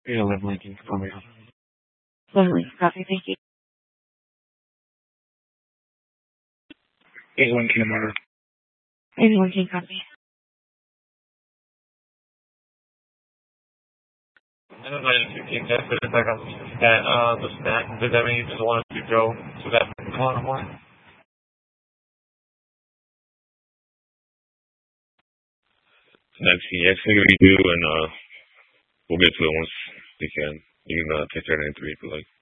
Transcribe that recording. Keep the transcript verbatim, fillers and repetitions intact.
eleven Lincoln for me. eleven Lincoln copy, thank you. eight Lincoln order. eight Lincoln copy. I don't know if you can put it back on the stat, uh, the stat. Does that mean you just want it to go to that column one? That's the X we do, and uh, we'll get to it once we can. You can uh, take that in three if you like.